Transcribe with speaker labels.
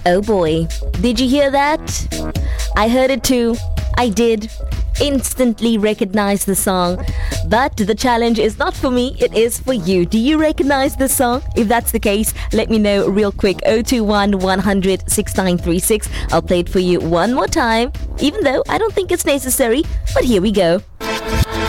Speaker 1: Oh boy, did you hear that? I heard it too. I did. Instantly recognize the song. But the challenge is not for me, it is for you. Do you recognize the song? If that's the case, let me know real quick. 021 100 6936. I'll play it for you one more time, even though I don't think it's necessary. But here we go.